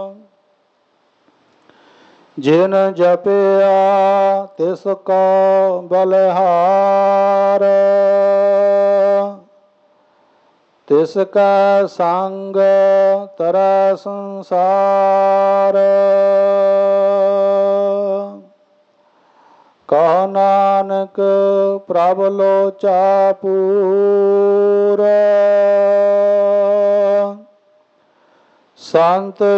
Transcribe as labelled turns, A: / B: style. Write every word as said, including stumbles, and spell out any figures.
A: ਜਿਨ ਜਪਿਆ ਤਿਸ ਕੋ ਬਲਿਹਾਰ, ਤਿਸ ਕੈ ਸੰਗ ਤਰੈ ਸੰਸਾਰ। ਕਹੋ ਨਾਨਕ ਪ੍ਰਭ ਲੋਚਾ ਪੂਰ, ਸੰਤ